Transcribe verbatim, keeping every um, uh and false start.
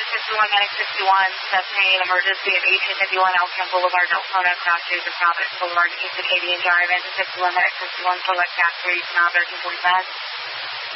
to fifty-one Medic sixty-one, designated emergency at eighteen fifty-one Elkhorn Boulevard, Deltona, crashes at Providence Boulevard, East Acadian Drive, engine fifty-one Medic sixty-one, select gas three, now thirteen forty-five.